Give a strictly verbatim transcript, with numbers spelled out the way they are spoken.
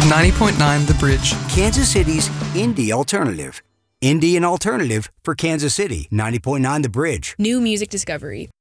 ninety point nine The Bridge. Kansas City's indie alternative. Indie and alternative for Kansas City. ninety point nine The Bridge. New music discovery.